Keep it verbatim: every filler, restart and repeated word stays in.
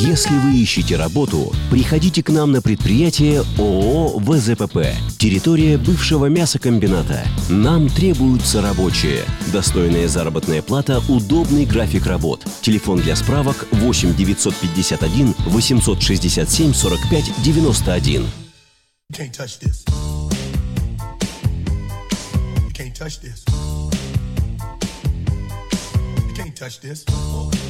Если вы ищете работу, приходите к нам на предприятие ООО ВЗПП. Территория бывшего мясокомбината. Нам требуются рабочие. Достойная заработная плата, удобный график работ. Телефон для справок восемь девятьсот пятьдесят один восемьсот шестьдесят семь сорок пять девяносто один. You can't touch this. You can't touch this. You can't touch this.